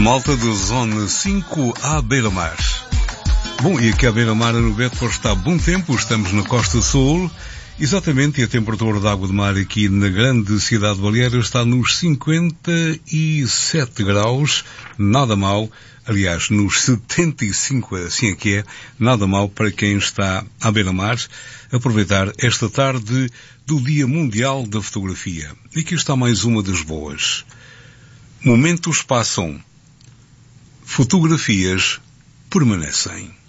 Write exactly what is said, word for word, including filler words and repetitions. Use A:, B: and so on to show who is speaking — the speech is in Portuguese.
A: malta do Zona cinco à beira-mar. Bom, e aqui à beira-mar no Bedford está bom tempo, estamos na Costa Sul, exatamente, e a temperatura da água de mar aqui na grande cidade baleeira está nos cinquenta e sete graus, nada mal, aliás, nos setenta e cinco, assim é que é, nada mal para quem está à beira-mar, aproveitar esta tarde do Dia Mundial da Fotografia. E aqui está mais uma das boas. Momentos passam, fotografias permanecem.